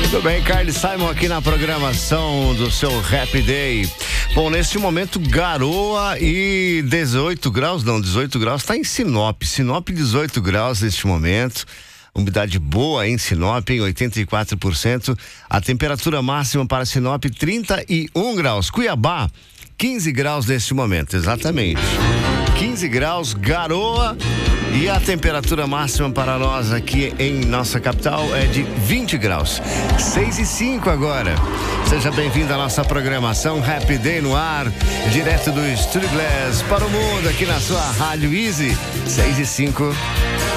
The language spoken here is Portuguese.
Tudo bem, Carlos Simon aqui na programação do seu Happy Day. Bom, neste momento garoa e 18 graus está em Sinop. Sinop 18 graus neste momento. Umidade boa em Sinop, em 84%. A temperatura máxima para Sinop, 31 graus. Cuiabá, 15 graus neste momento, exatamente. 15 graus, garoa. E a temperatura máxima para nós aqui em nossa capital é de 20 graus. 6:05 agora. Seja bem-vindo à nossa programação Happy Day no ar, direto do Estúdio Glass para o mundo, aqui na sua Rádio Easy. 6:05.